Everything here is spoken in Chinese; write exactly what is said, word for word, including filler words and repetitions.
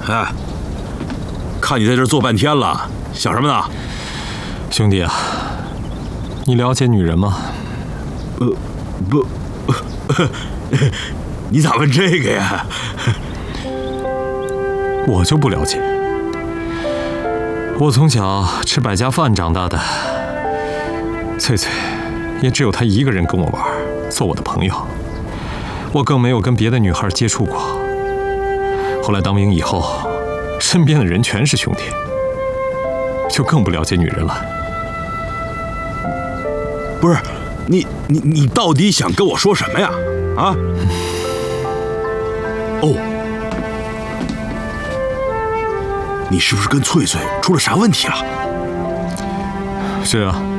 哎，看你在这坐半天了，想什么呢？ 兄弟啊，你了解女人吗？ 呃，不，呃、你咋问这个呀？ 我就不了解。我从小吃百家饭长大的，翠翠也只有她一个人跟我玩，做我的朋友。我更没有跟别的女孩接触过。后来当兵以后，身边的人全是兄弟，就更不了解女人了。 不是，你你你到底想跟我说什么呀？啊？哦，你是不是跟翠翠出了啥问题了？ 是啊。